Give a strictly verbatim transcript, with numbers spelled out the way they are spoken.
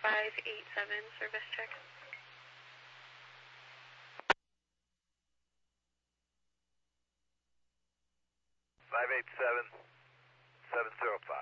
five eight seven, service check. five eight seven, seven zero five.